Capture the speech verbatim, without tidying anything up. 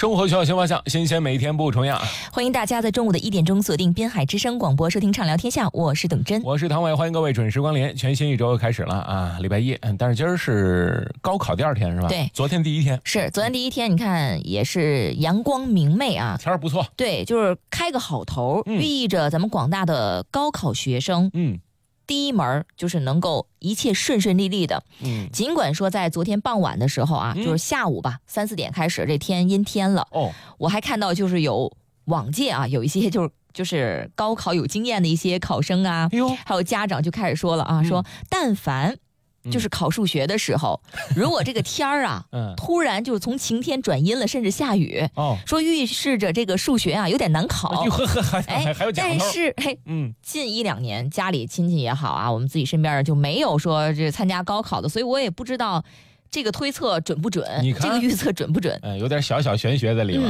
生活需要新方向，新鲜每一天不重样。 欢迎大家在中午的一点钟锁定滨海之声广播，收听畅聊天下，我是董真， 我是唐伟，欢迎各位准时光临。全新一周开始了啊，礼拜一，嗯，但是今儿是高考第二天是吧？ 对， 昨天第一天是昨天第一天，你看也是阳光明媚啊， 天儿不错。 对，就是开个好头， 嗯、 寓意着咱们广大的高考学生， 嗯。 第一门就是能够一切顺顺利利的， 嗯， 尽管说在昨天傍晚的时候啊， 嗯、 就是下午吧，三四点开始，这天阴天了。 哦， 我还看到就是有往届啊，有一些就是就是高考有经验的一些考生啊， 哎、 还有家长就开始说了啊， 嗯、 说但凡就是考数学的时候，嗯、如果这个天儿啊，嗯，突然就从晴天转阴了，甚至下雨，哦，说预示着这个数学啊有点难考。 哎、呵呵还还还有讲头。 但是嘿，嗯，近一两年家里亲戚也好啊，我们自己身边人就没有说这参加高考的，所以我也不知道这个推测准不准， 你看这个预测准不准， 哎，有点小小玄学在里面。嗯